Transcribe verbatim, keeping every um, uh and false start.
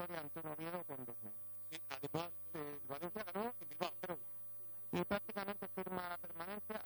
victoria ante un Oviedo con dos cero. Sí, además, eh, Valencia ganó en Bilbao, pero y prácticamente firma la permanencia